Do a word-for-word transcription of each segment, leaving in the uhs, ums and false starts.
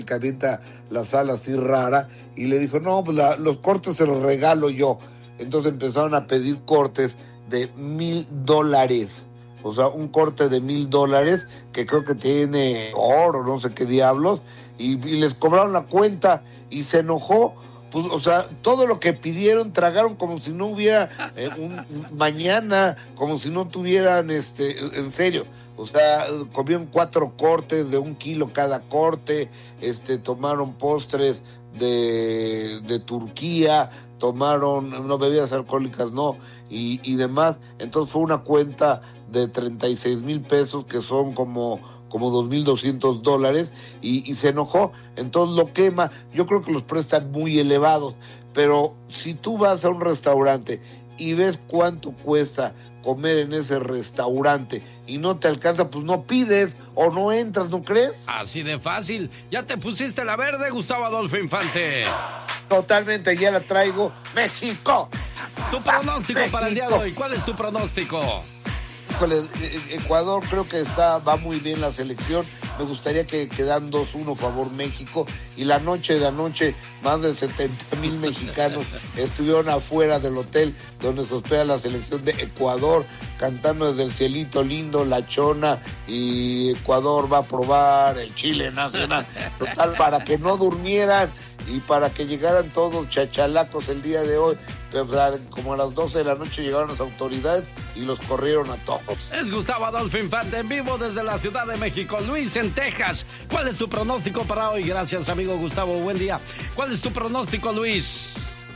que avienta la sal así rara, y le dijo, no, pues la, los cortes se los regalo yo. Entonces empezaron a pedir cortes de mil dólares, o sea, un corte de mil dólares, que creo que tiene oro, no sé qué diablos, y, y les cobraron la cuenta, y se enojó. Pues, o sea, todo lo que pidieron, tragaron como si no hubiera eh, un, un mañana, como si no tuvieran, este, en serio. O sea, comieron cuatro cortes de un kilo cada corte, este, tomaron postres de, de Turquía, tomaron, no, bebidas alcohólicas no, y, y demás. Entonces fue una cuenta de treinta y seis mil pesos, que son como, como dos mil doscientos dólares, y, y se enojó. Entonces lo quema. Yo creo que los prestan muy elevados, pero si tú vas a un restaurante y ves cuánto cuesta comer en ese restaurante y no te alcanza, pues no pides o no entras, ¿no crees? Así de fácil. ¿Ya te pusiste la verde, Gustavo Adolfo Infante? Totalmente, ya la traigo. ¡México! Tu pronóstico México. para el día de hoy. ¿Cuál es tu pronóstico? Híjole, Ecuador, creo que está, va muy bien la selección. Me gustaría que quedan dos uno favor México. Y la noche de anoche, más de setenta mil mexicanos estuvieron afuera del hotel donde se hospeda la selección de Ecuador, cantando desde el cielito lindo, La Chona, y Ecuador va a probar el chile nacional. Total, para que no durmieran y para que llegaran todos chachalacos el día de hoy. Como a las doce de la noche llegaron las autoridades y los corrieron a todos. Es Gustavo Adolfo Infante en vivo desde la Ciudad de México. Luis, en Texas, ¿cuál es tu pronóstico para hoy? Gracias, amigo Gustavo, buen día. ¿Cuál es tu pronóstico, Luis?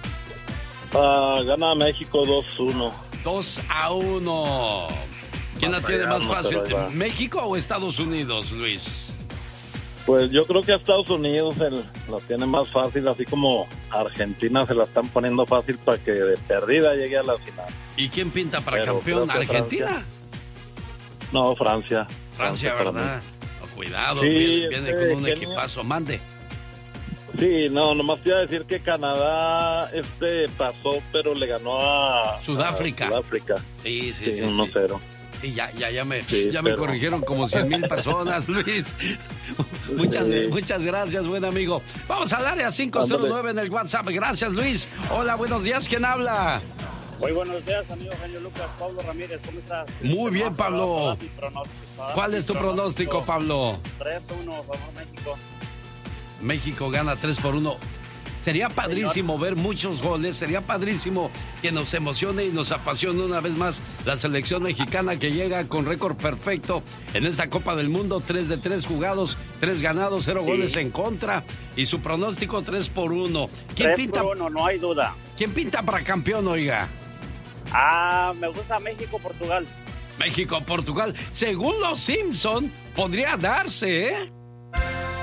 Uh, gana México dos uno. dos a uno. ¿Quién la tiene más fácil? ¿México o Estados Unidos, Luis? Pues yo creo que a Estados Unidos el, la tiene más fácil, así como Argentina se la están poniendo fácil para que de perdida llegue a la final. ¿Y quién pinta para Pero campeón? ¿Argentina? Francia. No, Francia. Francia, Francia ¿verdad? Oh, cuidado, sí, viene, viene este, con un genio. equipazo, mande. Sí, no, nomás te iba a decir que Canadá este pasó, pero le ganó a Sudáfrica. A Sudáfrica. Sí, sí, sí. sí. uno cero. Sí, ya, ya, ya me, sí, ya pero... me corrigieron como cien mil personas, Luis. muchas, sí. muchas gracias, buen amigo. Vamos al área cinco cero nueve en el WhatsApp. Gracias, Luis. Hola, buenos días. ¿Quién habla? Muy buenos días, amigo Genio Lucas. Pablo Ramírez, ¿cómo estás? Muy bien, Pablo. ¿Cuál es tu pronóstico, Pablo? tres uno, favor México. México gana tres por uno. Sería padrísimo ver muchos goles, sería padrísimo que nos emocione y nos apasione una vez más la selección mexicana, que llega con récord perfecto en esta Copa del Mundo, tres de tres jugados, tres ganados, cero sí. goles en contra, y su pronóstico tres por uno. ¿Quién tres pinta? por uno, no hay duda. ¿Quién pinta para campeón, oiga? Ah, me gusta México-Portugal. México-Portugal, según los Simpson, podría darse, ¿eh?